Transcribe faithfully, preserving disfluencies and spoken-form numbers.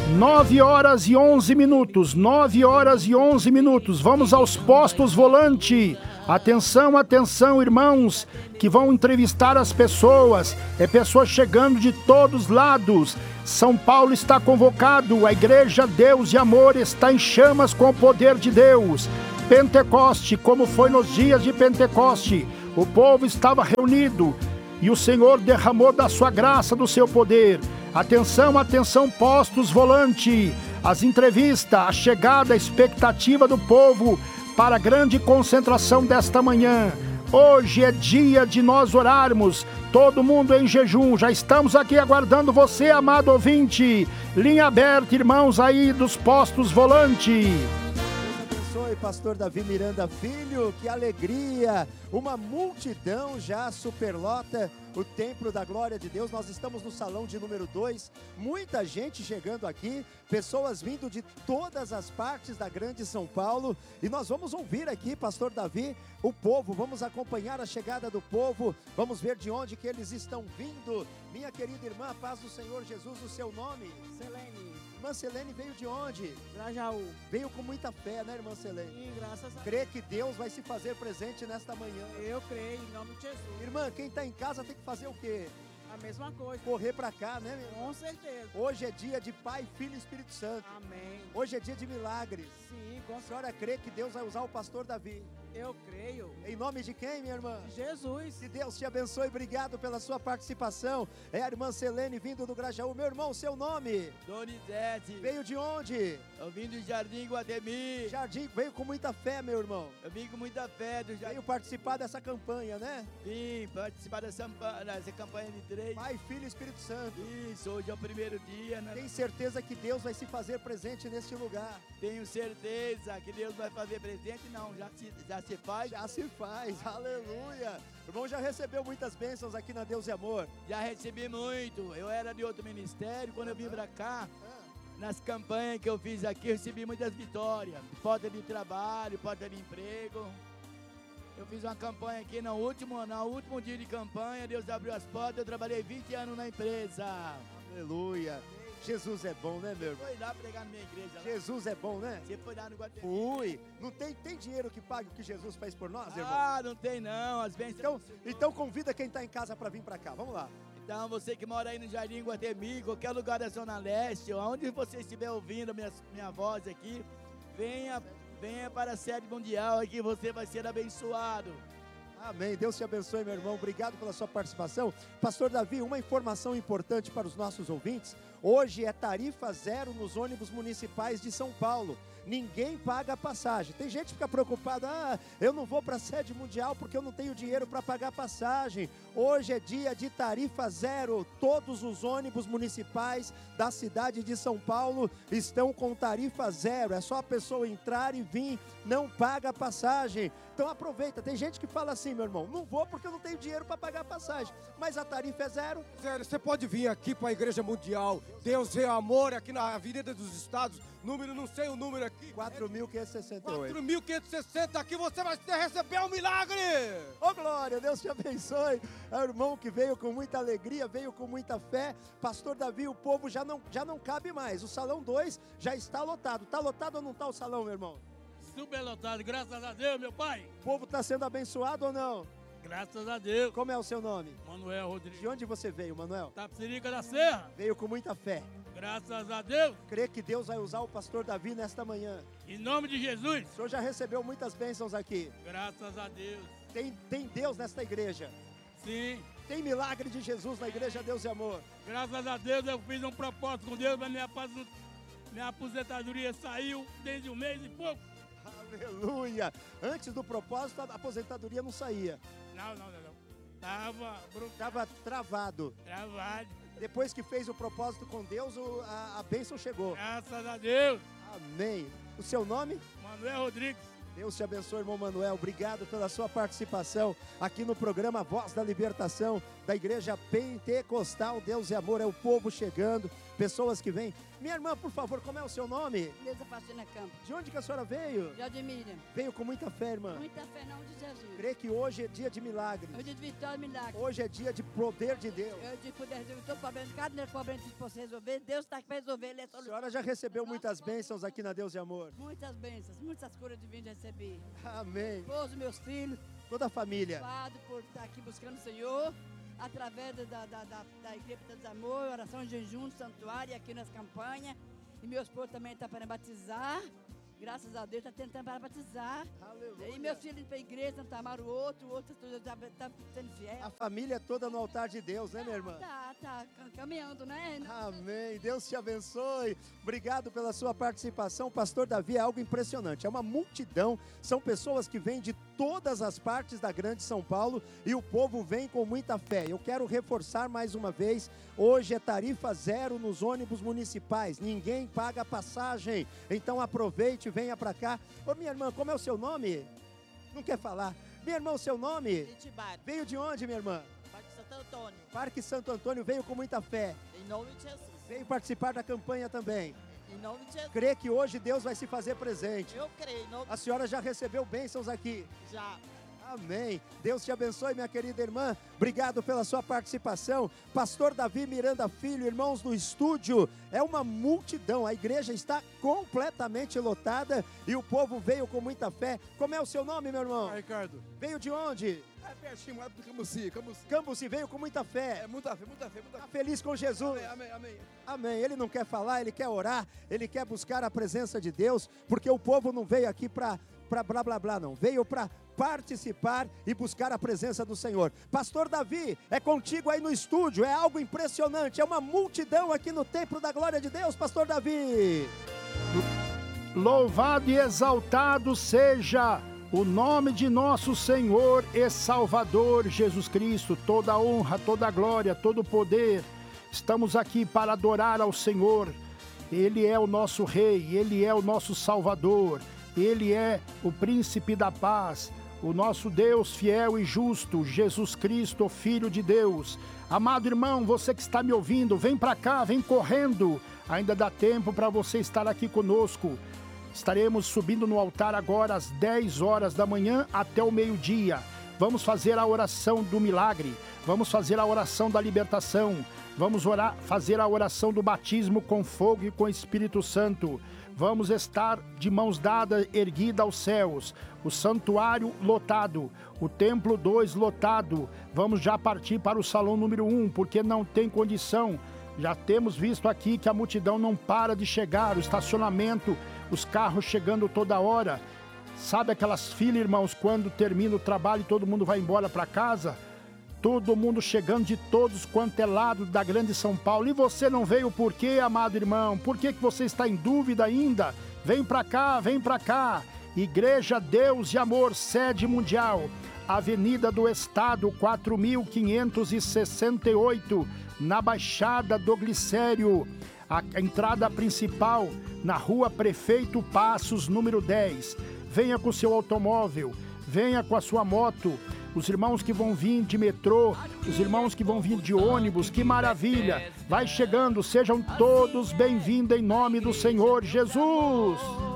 Nove horas e onze minutos, nove horas e onze minutos, vamos aos postos volante. Atenção, atenção, irmãos, que vão entrevistar as pessoas, é pessoas chegando de todos os lados. São Paulo está convocado, a Igreja Deus e Amor está em chamas com o poder de Deus. Pentecoste, como foi nos dias de Pentecoste, o povo estava reunido e o Senhor derramou da sua graça, do seu poder. Atenção, atenção, postos volante, as entrevistas, a chegada, a expectativa do povo para a grande concentração desta manhã. Hoje é dia de nós orarmos, todo mundo em jejum, já estamos aqui aguardando você, amado ouvinte. Linha aberta, irmãos aí dos postos volante. Pastor Davi Miranda Filho, que alegria, uma multidão já superlota o Templo da Glória de Deus. Nós estamos no salão de número dois, muita gente chegando aqui, pessoas vindo de todas as partes da grande São Paulo, e nós vamos ouvir aqui, Pastor Davi, o povo, vamos acompanhar a chegada do povo, vamos ver de onde que eles estão vindo. Minha querida irmã, a paz do Senhor Jesus, o seu nome? Selene. Irmã Selene veio de onde? Grajaú. Veio com muita fé, né, irmã Selene? Sim, graças a Deus. Crê que Deus vai se fazer presente nesta manhã. Eu creio, em nome de Jesus. Irmã, quem está em casa tem que fazer o quê? A mesma coisa. Correr para cá, né, meu irmão? Com certeza. Hoje é dia de Pai, Filho e Espírito Santo. Amém. Hoje é dia de milagres. Sim, com A senhora crê que Deus vai usar o pastor Davi? Eu creio. Em nome de quem, minha irmã? De Jesus. Que Deus te abençoe, obrigado pela sua participação. É a irmã Selene vindo do Grajaú. Meu irmão, seu nome? Donizete. Veio de onde? Eu vim do Jardim Guatemi. Jardim, veio com muita fé, meu irmão. Eu vim com muita fé do Jardim. Veio participar dessa campanha, né? Vim participar dessa, dessa campanha de três. Pai, Filho e Espírito Santo. Isso, hoje é o primeiro dia, né? Tem certeza que Deus vai se fazer presente neste lugar? Tenho certeza que Deus vai fazer presente, não, já se, já se faz. Já se faz, aleluia. O irmão já recebeu muitas bênçãos aqui na Deus e Amor? Já recebi muito, eu era de outro ministério, quando eu vim pra cá, nas campanhas que eu fiz aqui, eu recebi muitas vitórias. Porta de trabalho, porta de emprego. Eu fiz uma campanha aqui no último, no último dia de campanha, Deus abriu as portas, eu trabalhei vinte anos na empresa. Aleluia. Jesus é bom, né, meu irmão? Foi lá pregar na minha igreja. Lá. Jesus é bom, né? Você foi lá no Guatemi. Fui. Não tem, tem dinheiro que pague o que Jesus faz por nós, irmão? Ah, não tem não, as bênçãos. Então, então convida quem está em casa para vir para cá, vamos lá. Então, você que mora aí no Jardim Guatemi, qualquer lugar da Zona Leste, onde você estiver ouvindo a minha, minha voz aqui, venha, venha para a sede mundial aqui, você vai ser abençoado. Amém. Deus te abençoe, meu irmão. Obrigado pela sua participação. Pastor Davi, uma informação importante para os nossos ouvintes. Hoje é tarifa zero nos ônibus municipais de São Paulo. Ninguém paga a passagem. Tem gente que fica preocupada, ah, eu não vou para a sede mundial porque eu não tenho dinheiro para pagar passagem. Hoje é dia de tarifa zero. Todos os ônibus municipais da cidade de São Paulo estão com tarifa zero. É só a pessoa entrar e vir, não paga a passagem. Então aproveita. Tem gente que fala assim, meu irmão, não vou porque eu não tenho dinheiro para pagar a passagem. Mas a tarifa é zero. Zero, você pode vir aqui para a Igreja Mundial. Deus é amor, aqui na Avenida dos Estados. Número, não sei o número aqui. quatro mil quinhentos e sessenta e oito. quatro mil quinhentos e sessenta, aqui você vai receber um milagre. Ô, glória, Deus te abençoe. É o irmão que veio com muita alegria, veio com muita fé. Pastor Davi, o povo já não, já não cabe mais. O salão dois já está lotado. Está lotado ou não está o salão, meu irmão? Super lotado, graças a Deus, meu pai. O povo está sendo abençoado ou não? Graças a Deus. Como é o seu nome? Manuel Rodrigues. De onde você veio, Manuel? Tapsirica da Serra. Veio com muita fé. Graças a Deus. Crê que Deus vai usar o pastor Davi nesta manhã. Em nome de Jesus. O senhor já recebeu muitas bênçãos aqui. Graças a Deus. Tem, tem Deus nesta igreja. Sim. Tem milagre de Jesus na igreja Deus e Amor. Graças a Deus eu fiz um propósito com Deus, mas minha, minha aposentadoria saiu desde um mês e pouco. Aleluia. Antes do propósito, a aposentadoria não saía. Não, não, não. não. Tava... Tava travado. Travado. Depois que fez o propósito com Deus, a, a bênção chegou. Graças a Deus. Amém. O seu nome? Manuel Rodrigues. Deus te abençoe, irmão Manuel. Obrigado pela sua participação aqui no programa Voz da Libertação da Igreja Pentecostal. Deus e Amor, é o povo chegando. pessoas que vêm. Minha irmã, por favor, como é o seu nome? Beleza, Faxina Campos. De onde que a senhora veio? Jardim Miriam. Veio com muita fé, irmã. Muita fé em nome de Jesus. Crê que hoje é dia de milagres. Hoje é de vitória e milagre. Hoje é dia de poder de Deus. Eu de poder resolver todo problema, cada problema que você resolver, Deus está aqui para resolver. Ele é A solução. senhora já recebeu muitas bênçãos aqui na Deus e Amor. Muitas bênçãos, muitas curas divinas recebi. Amém. Esposo, meus filhos, Toda a família. Padre, por estar aqui buscando o Senhor, através da, da, da, da Igreja do Amor, oração, jejum, santuário, aqui nas campanhas. E meu esposo também está para batizar. Graças a Deus, está tentando para batizar. Aleluia. E meus filhos para a igreja, não amaram o outro, o outro está tá sendo fiel. A família toda no altar de Deus, né, minha irmã? Tá, tá caminhando, né? Amém. Deus te abençoe. Obrigado pela sua participação. Pastor Davi, é algo impressionante. É uma multidão. São pessoas que vêm de todas as partes da grande São Paulo e o povo vem com muita fé. Eu quero reforçar mais uma vez. Hoje é tarifa zero nos ônibus municipais. Ninguém paga passagem. Então aproveite, venha para cá. Ô, minha irmã, como é o seu nome? Não quer falar? Minha irmã, o seu nome? Itibari, Veio de onde, minha irmã? Parque Santo Antônio, Parque Santo Antônio, veio com muita fé. em nome de Jesus. Veio participar da campanha também. Em nome de Jesus. Crê que hoje Deus vai se fazer presente. Eu creio, em nome A senhora já recebeu bênçãos aqui. já. Amém. Deus te abençoe, minha querida irmã. Obrigado pela sua participação. Pastor Davi Miranda Filho, irmãos no estúdio, é uma multidão. A igreja está completamente lotada e o povo veio com muita fé. Como é o seu nome, meu irmão? Ricardo. Veio de onde? É pertinho, é do Cambuci, Cambuci. Cambuci, veio com muita fé. É muita fé, muita fé, muita Está fé. feliz com Jesus. Amém, amém, amém. Amém. Ele não quer falar, ele quer orar, ele quer buscar a presença de Deus, porque o povo não veio aqui para para blá blá blá, não. Veio para participar e buscar a presença do Senhor. Pastor Davi, é contigo aí no estúdio, é algo impressionante, é uma multidão aqui no templo da glória de Deus, Pastor Davi. Louvado e exaltado seja o nome de nosso Senhor e Salvador Jesus Cristo. Toda a honra, toda a glória, todo o poder. Estamos aqui para adorar ao Senhor. Ele é o nosso Rei, Ele é o nosso Salvador. Ele é o príncipe da paz, o nosso Deus fiel e justo, Jesus Cristo, Filho de Deus. Amado irmão, você que está me ouvindo, vem para cá, vem correndo. Ainda dá tempo para você estar aqui conosco. Estaremos subindo no altar agora às dez horas da manhã até o meio-dia. Vamos fazer a oração do milagre, vamos fazer a oração da libertação, vamos orar, fazer a oração do batismo com fogo e com Espírito Santo. Vamos estar de mãos dadas, erguida aos céus, o santuário lotado, o templo dois lotado. Vamos já partir para o salão número um, porque não tem condição. Já temos visto aqui que a multidão não para de chegar, o estacionamento, os carros chegando toda hora. Sabe aquelas filas, irmãos, quando termina o trabalho e todo mundo vai embora para casa? Todo mundo chegando de todos quanto é lado da grande São Paulo. E você não veio por quê, amado irmão? Por que que você está em dúvida ainda? Vem para cá, vem para cá. Igreja Deus e Amor, sede mundial. Avenida do Estado, quatro mil quinhentos e sessenta e oito, na Baixada do Glicério. A entrada principal, na Rua Prefeito Passos, número dez. Venha com seu automóvel, venha com a sua moto. Os irmãos que vão vir de metrô, os irmãos que vão vir de ônibus, que maravilha! Vai chegando, sejam todos bem-vindos em nome do Senhor Jesus!